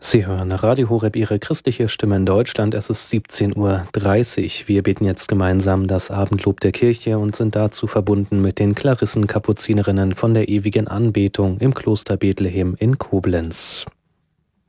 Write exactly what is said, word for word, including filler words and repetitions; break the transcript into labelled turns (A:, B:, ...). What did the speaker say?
A: Sie hören Radio Horeb, Ihre christliche Stimme in Deutschland. Es ist siebzehn Uhr dreißig. Wir beten jetzt gemeinsam das Abendlob der Kirche und sind dazu verbunden mit den Klarissen-Kapuzinerinnen von der ewigen Anbetung im Kloster Bethlehem in Koblenz.